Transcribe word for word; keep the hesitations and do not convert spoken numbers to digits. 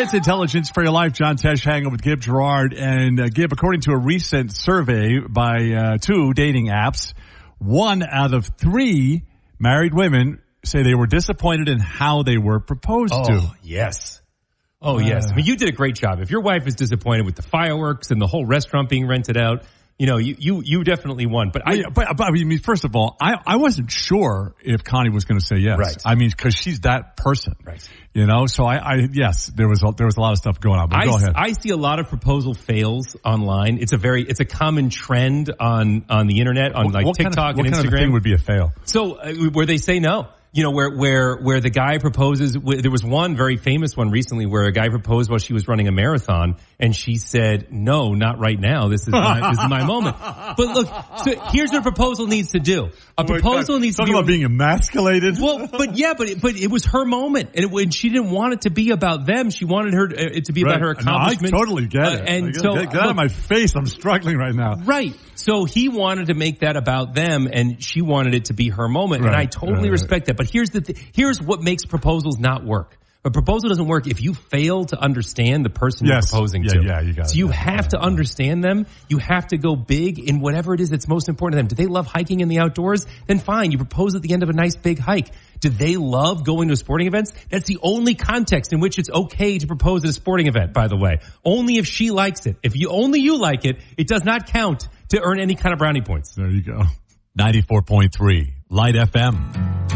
It's Intelligence for Your Life. John Tesh hanging with Gib Gerard. And uh, Gib, according to a recent survey by uh, two dating apps, one out of three married women say they were disappointed in how they were proposed oh, to. Yes. Oh, yes. I mean, you did a great job. If your wife is disappointed with the fireworks and the whole restaurant being rented out, you know, you, you, you definitely won. But I, yeah, but, but I mean, first of all, I, I wasn't sure if Connie was going to say yes. Right. I mean, cause she's that person. Right. You know, so I, I, yes, there was, a, there was a lot of stuff going on, but I, go ahead. I see a lot of proposal fails online. It's a very, it's a common trend on, on the internet, on what, like what TikTok kind of, and what Instagram. What kind of thing would be a fail? So, uh, where they say no. You know, where, where, where the guy proposes, there was one very famous one recently where a guy proposed while she was running a marathon and she said, no, not right now. This is my, this is my moment. But look, so here's what a proposal needs to do. A proposal needs to be. Talking about being emasculated. Well, but yeah, but, but it was her moment and it, when she didn't want it to be about them, she wanted her, it to be right. about her accomplishment. No, I totally get it. Uh, and get, so. Get, get out of my face. I'm struggling right now. Right. So he wanted to make that about them and she wanted it to be her moment. Right. And I totally right, respect right. that. But here's the th- here's what makes proposals not work. A proposal doesn't work if you fail to understand the person yes. you're proposing yeah, to. Yeah, you got so it. you yeah, have yeah, to yeah. understand them. You have to go big in whatever it is that's most important to them. Do they love hiking in the outdoors? Then fine, you propose at the end of a nice big hike. Do they love going to sporting events? That's the only context in which it's okay to propose at a sporting event, by the way. Only if she likes it. If you only you like it, it does not count to earn any kind of brownie points. There you go. ninety-four point three Light F M.